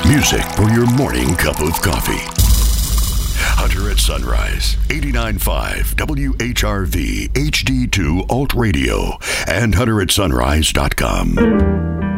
Music for your morning cup of coffee. Hunter at Sunrise, 89.5 WHRV HD2 Alt Radio and hunteratsunrise.com.